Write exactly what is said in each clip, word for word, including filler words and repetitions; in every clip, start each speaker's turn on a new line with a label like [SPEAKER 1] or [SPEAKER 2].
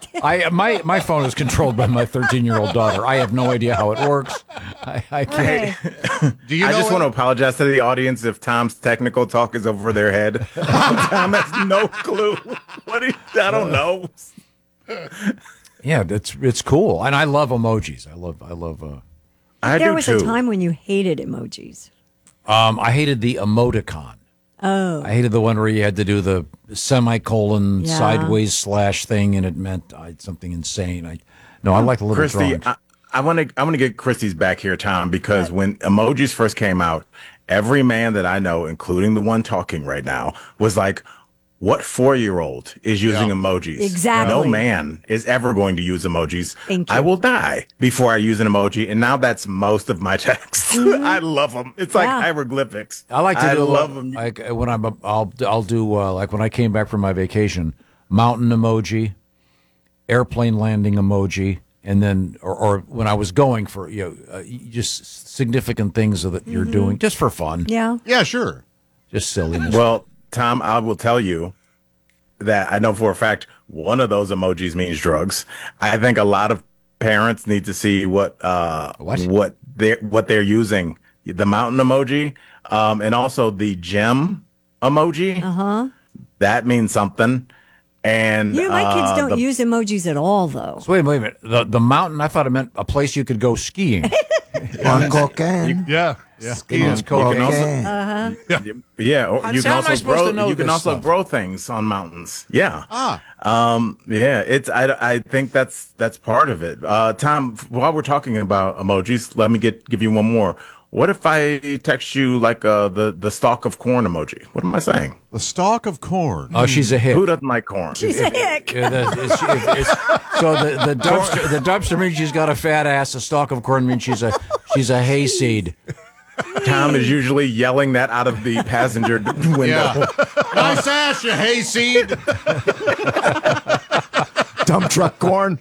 [SPEAKER 1] I my my phone is controlled by my thirteen-year-old daughter. I have no idea how it works. I, I can't.
[SPEAKER 2] Hey.
[SPEAKER 3] Do you
[SPEAKER 2] I
[SPEAKER 3] know
[SPEAKER 2] just
[SPEAKER 3] it?
[SPEAKER 2] want to apologize to the audience if Tom's technical talk is over their head. Tom has no clue. What? He, I don't know.
[SPEAKER 1] Yeah, it's it's cool, and I love emojis. I love I love. Uh,
[SPEAKER 2] I
[SPEAKER 4] there
[SPEAKER 2] do
[SPEAKER 4] was
[SPEAKER 2] too.
[SPEAKER 4] a time when you hated emojis.
[SPEAKER 1] um, I hated the emoticon.
[SPEAKER 4] Oh.
[SPEAKER 1] I hated the one where you had to do the semicolon
[SPEAKER 4] Yeah.
[SPEAKER 1] sideways slash thing, and it meant I, something insane. I no, I like the little
[SPEAKER 2] Christy,
[SPEAKER 1] drawings.
[SPEAKER 2] I, I want to I want to get Christy's back here, Tom, because when emojis first came out, every man that I know, including the one talking right now, was like, what four-year-old is using
[SPEAKER 3] Yeah.
[SPEAKER 2] emojis?
[SPEAKER 4] Exactly.
[SPEAKER 2] No man is ever going to use emojis.
[SPEAKER 4] Thank you.
[SPEAKER 2] I will die before I use an emoji, and now that's most of my texts. I love them. It's like
[SPEAKER 4] Yeah.
[SPEAKER 2] hieroglyphics.
[SPEAKER 1] I like to
[SPEAKER 2] I
[SPEAKER 1] do
[SPEAKER 2] love them.
[SPEAKER 1] like uh, when I'm I'll I'll do uh, like when I came back from my vacation, mountain emoji, airplane landing emoji, and then or, or when I was going for you know uh, just significant things that you're doing just for fun,
[SPEAKER 4] Yeah.
[SPEAKER 3] Yeah, sure.
[SPEAKER 1] just silliness.
[SPEAKER 2] Well, Tom, I will tell you that I know for a fact one of those emojis means drugs. I think a lot of parents need to see what uh
[SPEAKER 1] What?
[SPEAKER 2] what they're what they're using. The mountain emoji, um, and also the gem emoji.
[SPEAKER 4] Uh huh.
[SPEAKER 2] That means something. And
[SPEAKER 4] You know, my kids
[SPEAKER 2] uh,
[SPEAKER 4] don't
[SPEAKER 2] the-
[SPEAKER 4] use emojis at all, though.
[SPEAKER 1] so wait, wait a minute. The the mountain. I thought it meant a place you could go skiing.
[SPEAKER 5] On cocaine.
[SPEAKER 3] Yeah. Yeah.
[SPEAKER 1] It's
[SPEAKER 2] You can also-
[SPEAKER 5] Cocaine.
[SPEAKER 2] yeah, or
[SPEAKER 1] How-
[SPEAKER 2] you can
[SPEAKER 1] how am I
[SPEAKER 2] also
[SPEAKER 1] supposed
[SPEAKER 2] grow.
[SPEAKER 1] to know
[SPEAKER 2] You can
[SPEAKER 1] this
[SPEAKER 2] also
[SPEAKER 1] stuff?
[SPEAKER 2] grow things on mountains. Yeah.
[SPEAKER 3] Ah.
[SPEAKER 2] Um, yeah, it's I, I think that's that's part of it. Uh, Tom, while we're talking about emojis, let me get give you one more. What if I text you like uh, the the stalk of corn emoji? What am I saying?
[SPEAKER 3] The stalk of corn.
[SPEAKER 1] Oh, she's a hit.
[SPEAKER 2] Who doesn't like corn?
[SPEAKER 4] She's a hick.
[SPEAKER 1] Yeah, that- it's- it's- it's- so the, the dumpster the dumpster means she's got a fat ass. The stalk of corn means she's a she's a hayseed.
[SPEAKER 2] Tom is usually yelling that out of the passenger window.
[SPEAKER 3] Yeah. Nice ass, you hayseed.
[SPEAKER 5] Dump truck corn.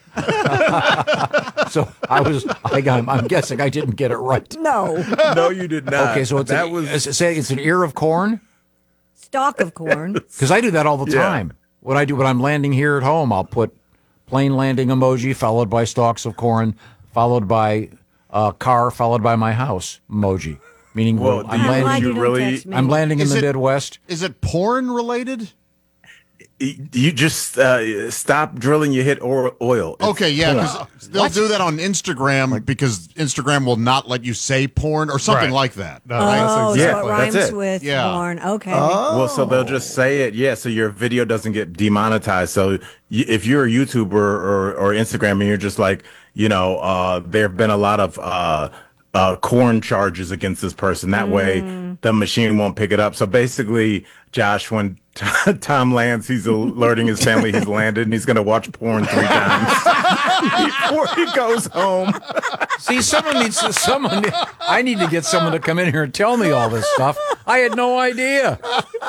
[SPEAKER 1] So I was I got I'm guessing I didn't get it right.
[SPEAKER 4] No.
[SPEAKER 2] No, you did not.
[SPEAKER 1] Okay, so it's
[SPEAKER 2] that
[SPEAKER 1] an,
[SPEAKER 2] was
[SPEAKER 1] is it say it's an ear of corn
[SPEAKER 4] Stalk of corn.
[SPEAKER 1] because I do that all the
[SPEAKER 2] Yeah.
[SPEAKER 1] time. What I do when I'm landing here at home, I'll put plane landing emoji followed by stalks of corn, followed by uh, car, followed by my house emoji, meaning
[SPEAKER 2] Well,
[SPEAKER 1] we're-
[SPEAKER 2] do
[SPEAKER 1] I'm
[SPEAKER 2] you-
[SPEAKER 4] I'm
[SPEAKER 1] landing.
[SPEAKER 4] glad you
[SPEAKER 2] you
[SPEAKER 4] didn't
[SPEAKER 2] really-
[SPEAKER 4] text me.
[SPEAKER 1] I'm landing in
[SPEAKER 3] Is
[SPEAKER 1] the
[SPEAKER 3] it-
[SPEAKER 1] Midwest.
[SPEAKER 3] Is it porn related?
[SPEAKER 2] you just uh, stop drilling. You hit or- oil. It's
[SPEAKER 3] Okay, yeah,
[SPEAKER 2] porn.
[SPEAKER 3] because they'll do that on Instagram because Instagram will not let you say porn or something
[SPEAKER 6] Right.
[SPEAKER 3] like that.
[SPEAKER 6] No,
[SPEAKER 4] Oh,
[SPEAKER 6] that's
[SPEAKER 2] Yeah,
[SPEAKER 4] so it
[SPEAKER 6] exactly.
[SPEAKER 4] rhymes
[SPEAKER 2] that's it.
[SPEAKER 4] with
[SPEAKER 3] Yeah.
[SPEAKER 4] corn. Okay.
[SPEAKER 2] Well, so they'll just say it, yeah. So your video doesn't get demonetized. So y- if you're a YouTuber or, or Instagram and you're just like, you know, uh, there have been a lot of uh, uh, corn charges against this person. That way, the machine won't pick it up. So basically, Josh, when Tom lands, he's alerting his family he's landed, and he's going to watch porn three times before he goes home.
[SPEAKER 1] See, someone needs to, someone. I need to get someone to come in here and tell me all this stuff. I had no idea.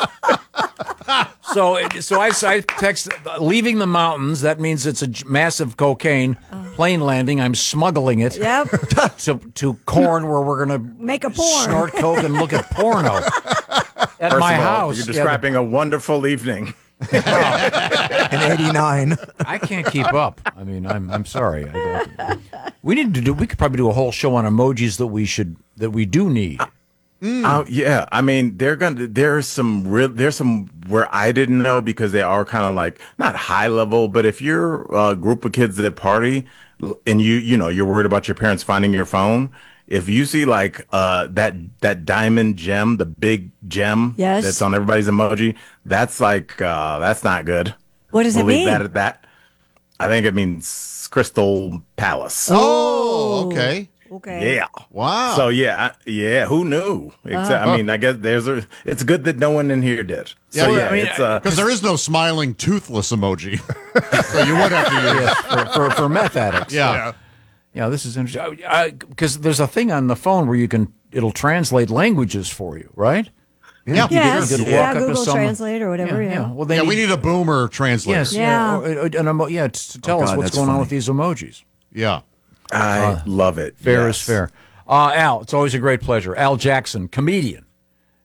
[SPEAKER 1] So, it- so I, I text leaving the mountains. That means it's a j- massive cocaine plane landing. I'm smuggling it
[SPEAKER 4] Yep.
[SPEAKER 1] to to corn where we're gonna
[SPEAKER 4] Make a porn.
[SPEAKER 1] snort coke and look at porno at
[SPEAKER 2] First
[SPEAKER 1] my
[SPEAKER 2] of all,
[SPEAKER 1] house.
[SPEAKER 2] you're
[SPEAKER 1] Yeah,
[SPEAKER 2] describing a wonderful evening.
[SPEAKER 5] In eighty-nine.
[SPEAKER 1] I can't keep up. I mean, I'm I'm sorry. I don't, we need to do. We could probably do a whole show on emojis that we should that we do need.
[SPEAKER 2] Oh yeah, I mean they're gonna. There's some real. There's some where I didn't know because they are kind of like not high level, but if you're a group of kids at party and you you know you're worried about your parents finding your phone, if you see like uh that that diamond gem, the big gem
[SPEAKER 4] Yes.
[SPEAKER 2] that's on everybody's emoji, that's like uh that's not good.
[SPEAKER 4] What does
[SPEAKER 2] We'll
[SPEAKER 4] it
[SPEAKER 2] leave
[SPEAKER 4] mean?
[SPEAKER 2] that at that. I think it means Crystal Palace.
[SPEAKER 3] Oh, okay.
[SPEAKER 4] Okay.
[SPEAKER 2] Yeah.
[SPEAKER 3] Wow.
[SPEAKER 2] So yeah, I, yeah. Who knew? Except, I mean, I guess there's a. It's good that no one in here did. So
[SPEAKER 3] Yeah,
[SPEAKER 2] yeah,
[SPEAKER 3] I mean,
[SPEAKER 2] it's uh,
[SPEAKER 3] Because there is no smiling toothless emoji. So you would have to use.
[SPEAKER 1] Yes, for, for, for meth addicts.
[SPEAKER 3] Yeah.
[SPEAKER 1] Yeah, this is interesting. Because there's a thing on the phone where you can, it'll translate languages for you, right?
[SPEAKER 3] Yeah.
[SPEAKER 4] Yes.
[SPEAKER 1] You could walk
[SPEAKER 4] Yeah,
[SPEAKER 1] up to
[SPEAKER 4] Google
[SPEAKER 1] someone-
[SPEAKER 4] Translate or whatever. Yeah.
[SPEAKER 1] Well, they
[SPEAKER 3] Yeah,
[SPEAKER 1] need,
[SPEAKER 3] we need a boomer translator.
[SPEAKER 1] yes, yeah,
[SPEAKER 4] Yeah.
[SPEAKER 1] or- or- an emo- yeah, to to tell
[SPEAKER 5] Oh,
[SPEAKER 1] us
[SPEAKER 5] God,
[SPEAKER 1] what's
[SPEAKER 5] that's
[SPEAKER 1] going on
[SPEAKER 5] funny.
[SPEAKER 1] with these emojis.
[SPEAKER 3] Yeah.
[SPEAKER 2] I love it.
[SPEAKER 1] Fair
[SPEAKER 2] Yes.
[SPEAKER 1] is fair. Uh, Al, it's always a great pleasure. Al Jackson, comedian,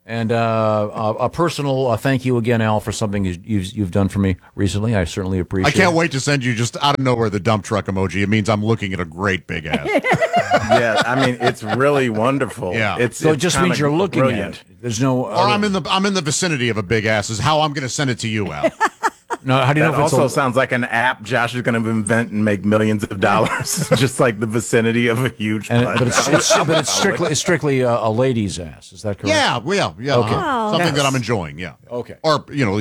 [SPEAKER 1] And uh, a, a personal uh, thank you again, Al, for something you- you've, you've done for me recently. I certainly
[SPEAKER 3] I
[SPEAKER 1] appreciate it.
[SPEAKER 3] can't wait to send you just out of nowhere the dump truck emoji. It means I'm looking at a great big ass.
[SPEAKER 2] Yeah, I mean, it's really wonderful.
[SPEAKER 3] Yeah.
[SPEAKER 2] It's,
[SPEAKER 1] So it
[SPEAKER 2] it's
[SPEAKER 1] just
[SPEAKER 2] kinda
[SPEAKER 1] means you're looking
[SPEAKER 2] brilliant.
[SPEAKER 1] at it. There's no.
[SPEAKER 3] Or I'm in the I'm in the vicinity of a big ass. Is how I'm going to send it to you, Al.
[SPEAKER 1] No, how do you
[SPEAKER 2] That
[SPEAKER 1] know if it's
[SPEAKER 2] also
[SPEAKER 1] a,
[SPEAKER 2] sounds like an app Josh is going to invent and make millions of dollars, just like the vicinity of a huge.
[SPEAKER 1] and,
[SPEAKER 2] butt.
[SPEAKER 1] but it's, it's but it's strictly it's strictly a, a lady's ass. Is that correct?
[SPEAKER 3] Yeah, well, yeah, yeah.
[SPEAKER 1] Okay.
[SPEAKER 3] uh-huh. Something
[SPEAKER 2] Yes.
[SPEAKER 3] that I'm enjoying. Yeah.
[SPEAKER 1] Okay.
[SPEAKER 3] Or you know,